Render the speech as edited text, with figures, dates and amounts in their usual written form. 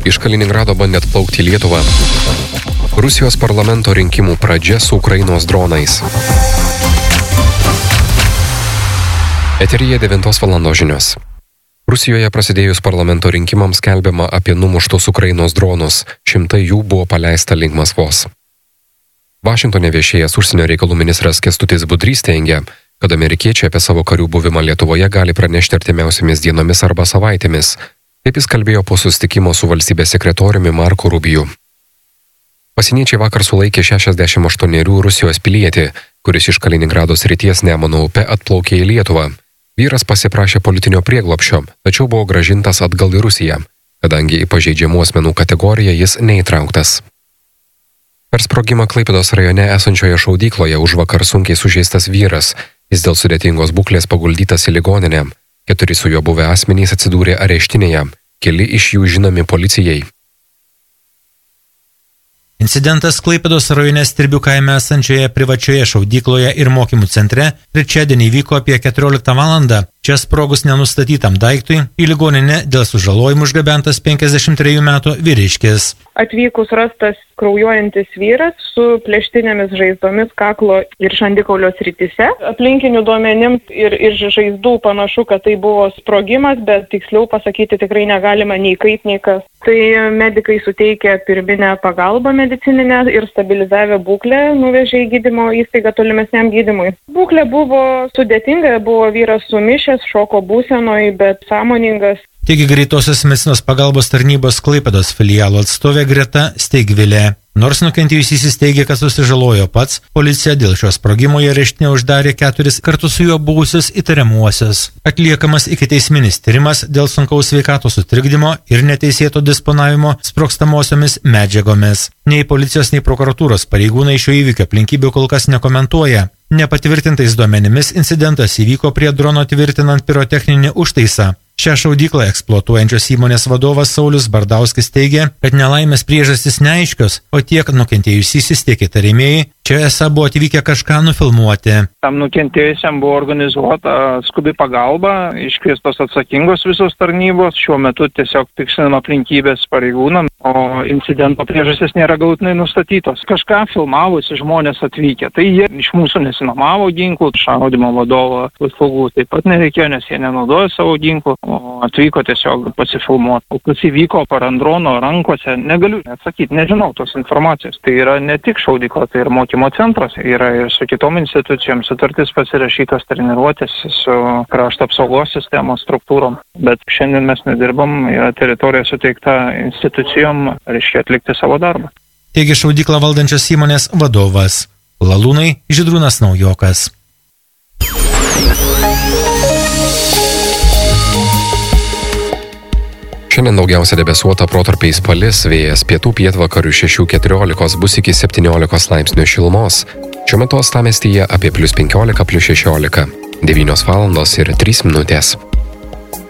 Iš Kaliningrado bandė atplaukti į Lietuvą. Rusijos parlamento rinkimų pradžia su Ukrainos dronais. Eteryje 9 valandos žinios. Rusijoje prasidėjus parlamento rinkimams skelbiama apie numuštus Ukrainos dronus. 100 jų buvo paleista link Maskvos. Vašingtone viešėjęs užsienio reikalų ministras Kęstutis Budrys teigia, kad amerikiečiai apie savo karių buvimą Lietuvoje gali pranešti artimiausiamis dienomis arba savaitėmis. Taip jis kalbėjo po susitikimo su valstybės sekretoriumi Marku Rubiju. Pasieniečiai vakar sulaikė 68 Rusijos pilietį, kuris iš Kaliningrado srities Nemuno upe atplaukė į Lietuvą. Vyras pasiprašė politinio prieglobsčio, tačiau buvo grąžintas atgal į Rusiją, kadangi į pažeidžiamų asmenų kategoriją jis neįtrauktas. Per sprogimą Klaipėdos rajone esančioje šaudykloje užvakar sunkiai sužeistas vyras. Jis dėl sudėtingos būklės paguldytas į ligoninę. 4 su juo buvę asmenys atsidūrė areštinėje, keli iš jų žinomi policijai. Incidentas Klaipėdos rajone Stirbių kaime esančioje privačioje šaudykloje ir mokymų centre trečiadienį vyko apie 14 valandą. Čia sprogus nenustatytam daiktui į ligoninę dėl sužalojimų išgabentas 53 metų vyriškis. Atvykus rastas kraujuojantis vyras su plėštinėmis žaizdomis kaklo ir žandikaulio srityse. Aplinkinių duomenims ir žaizdų panašu, kad tai buvo sprogimas, bet tiksliau pasakyti tikrai negalima nei kaip, nei kas. Tai medikai suteikė pirminę pagalbą medicininę ir stabilizavę būklę nuvežė į gydymo įstaigą tolimesniam gydymui. Būklė buvo sudėtinga, buvo vyras sumišęs, šoko būsenoj, bet sąmoningas. Taigi greitosios medicinos pagalbos tarnybos Klaipėdos filialo atstovė Greta Steigvilė. Nors nukentėjusysis teigia, kad susižalojo pats, policija dėl šio sprogimo į areštinę uždarė 4 kartu su juo buvusius įtariamuosius. Atliekamas ikiteisminis tyrimas dėl sunkaus sveikatos sutrikdymo ir neteisėto disponavimo sprogstamosiomis medžiagomis. Nei policijos, nei prokuratūros pareigūnai šio įvykio aplinkybių kol kas nekomentuoja. Nepatvirtintais duomenimis incidentas įvyko prie drono tvirtinant pirotechninį užtaisą. Šią šaudyklą eksploatuojančios įmonės vadovas Saulius Bardauskis teigia, kad nelaimės priežastys neaiškios, o tiek nukentėjusysis, tiek įtariamieji čia esą buvo atvykę kažką nufilmuoti. Tam nukentėjusiam buvo organizuota skubi pagalba, iškviestos atsakingos visos tarnybos, šiuo metu tiesiog tikslinama aplinkybės pareigūnam, o incidento priežastys nėra galutinai nustatytos. Kažką filmavusi žmonės atvykę, tai jie iš mūsų nesinomavo ginklų, šaudymo vadovo paslaugų taip pat nereikėjo, nes jie nenaudojo savo ginklų, o atvyko tiesiog pasifilmuoti. O kas įvyko parandrono rankose, negaliu atsakyti, nežinau tos informacijos. Tai yra ne tik šaudykla, tai ir mokymo centras, yra ir su kitom institucijom sutartis pasirašytos treniruotės su krašto apsaugos sistemos struktūrom. Bet šiandien mes nedirbam, yra teritorija suteikta institucijom, reiškia atlikti savo darbą. Taigi šaudyklą valdančios įmonės vadovas. Lalūnai Žydrūnas Naujokas. Šiandien daugiausia debesuota, protarpiais palis, vėjas pietų pietvakarių 6–14 bus iki 17 laipsnių šilumos. Šiuo metu uostamiestyje apie +15, +16. 9 valandos ir 3 minutės.